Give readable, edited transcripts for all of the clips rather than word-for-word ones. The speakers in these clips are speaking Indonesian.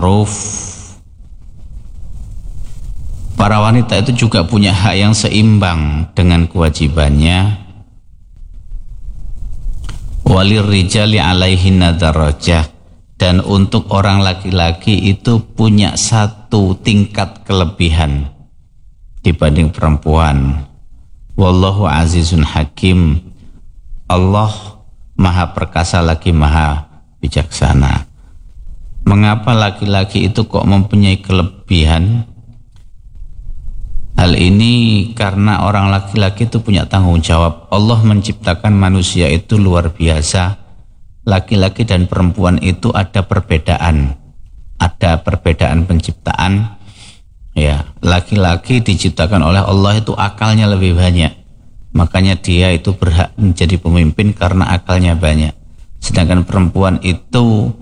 ma'ruf. Para wanita itu juga punya hak yang seimbang dengan kewajibannya. Walir rijali alaihinna darajah, dan untuk orang laki-laki itu punya satu tingkat kelebihan dibanding perempuan. Wallahu azizun hakim. Allah maha perkasa lagi maha bijaksana. Mengapa laki-laki itu kok mempunyai kelebihan? Hal ini karena orang laki-laki itu punya tanggung jawab. Allah menciptakan manusia itu luar biasa. Laki-laki dan perempuan itu ada perbedaan. Ada perbedaan penciptaan. Ya, laki-laki diciptakan oleh Allah itu akalnya lebih banyak. Makanya dia itu berhak menjadi pemimpin karena akalnya banyak. Sedangkan perempuan itu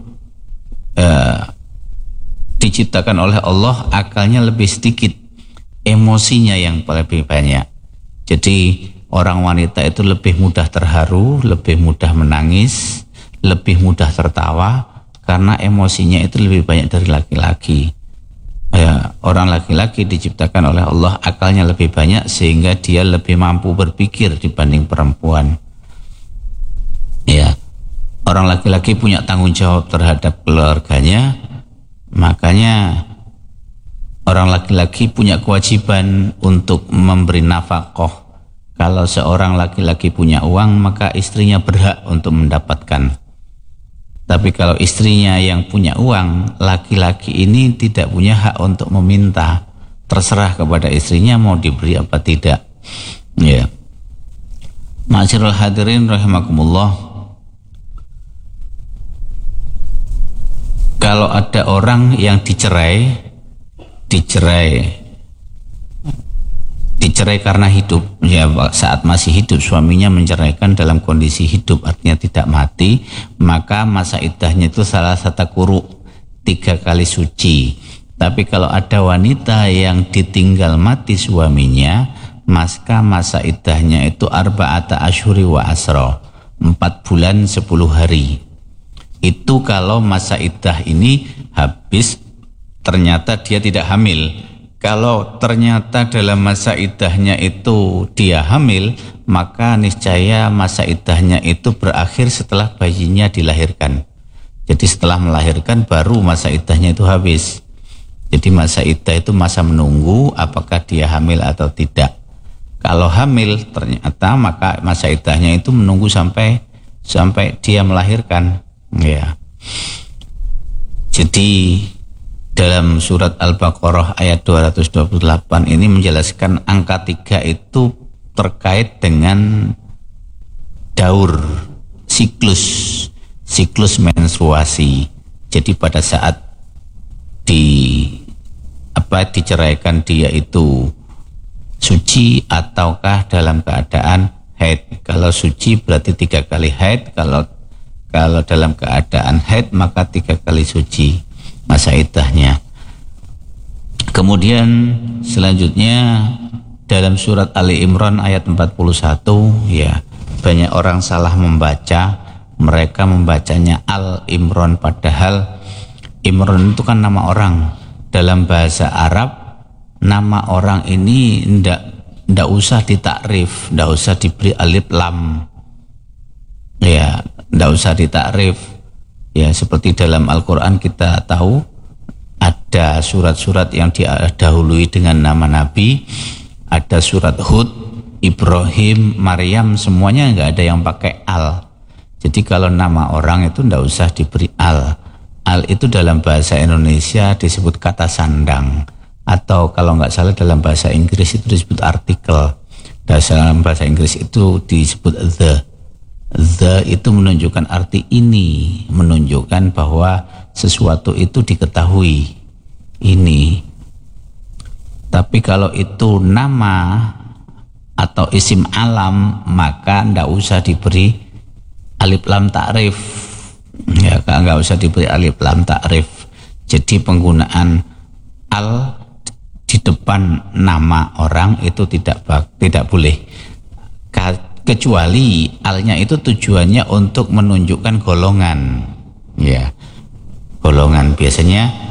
diciptakan oleh Allah akalnya lebih sedikit, emosinya yang lebih banyak. Jadi orang wanita itu lebih mudah terharu, lebih mudah menangis, lebih mudah tertawa karena emosinya itu lebih banyak dari laki-laki. Orang laki-laki diciptakan oleh Allah akalnya lebih banyak sehingga dia lebih mampu berpikir dibanding perempuan. Ya, orang laki-laki punya tanggung jawab terhadap keluarganya, makanya orang laki-laki punya kewajiban untuk memberi nafkah. Kalau seorang laki-laki punya uang, maka istrinya berhak untuk mendapatkan. Tapi kalau istrinya yang punya uang, laki-laki ini tidak punya hak untuk meminta. Terserah kepada istrinya mau diberi apa tidak. Ya. Ma'asyiral hadirin rahimakumullah. Kalau ada orang yang dicerai karena hidup, ya saat masih hidup suaminya menceraikan dalam kondisi hidup, artinya tidak mati, maka masa iddahnya itu salah satu quru, 3 kali suci. Tapi kalau ada wanita yang ditinggal mati suaminya, maka masa iddahnya itu arba'ata asyhuri wa asra, 4 bulan 10 hari. Itu kalau masa iddah ini habis, ternyata dia tidak hamil. Kalau ternyata dalam masa iddahnya itu dia hamil, maka niscaya masa iddahnya itu berakhir setelah bayinya dilahirkan. Jadi setelah melahirkan baru masa iddahnya itu habis. Jadi masa iddah itu masa menunggu apakah dia hamil atau tidak. Kalau hamil ternyata maka masa iddahnya itu menunggu sampai dia melahirkan. Ya. Jadi dalam surat Al-Baqarah ayat 228 ini menjelaskan angka 3 itu terkait dengan daur, siklus menstruasi. Jadi pada saat diceraikan dia itu suci ataukah dalam keadaan haid. Kalau suci berarti 3 kali haid, kalau dalam keadaan haid maka 3 kali suci masa iddahnya. Kemudian selanjutnya dalam surat Ali Imran ayat 41, ya banyak orang salah membaca, mereka membacanya Al Imran, padahal Imran itu kan nama orang. Dalam bahasa Arab nama orang ini ndak usah ditakrif, ndak usah diberi alif lam, ya ndak usah ditakrif. Ya, seperti dalam Al-Quran kita tahu ada surat-surat yang didahului dengan nama Nabi, ada surat Hud, Ibrahim, Maryam, semuanya nggak ada yang pakai al. Jadi kalau nama orang itu nggak usah diberi al. Al itu dalam bahasa Indonesia disebut kata sandang, atau kalau nggak salah dalam bahasa Inggris itu disebut artikel. Dalam bahasa Inggris itu disebut the. The itu menunjukkan arti ini, menunjukkan bahwa sesuatu itu diketahui ini. Tapi kalau itu nama atau isim alam, maka ndak usah diberi alif lam takrif. Ya, nggak usah diberi alif lam takrif. Jadi penggunaan al di depan nama orang itu tidak boleh. Kecuali alnya itu tujuannya untuk menunjukkan golongan, ya golongan. Biasanya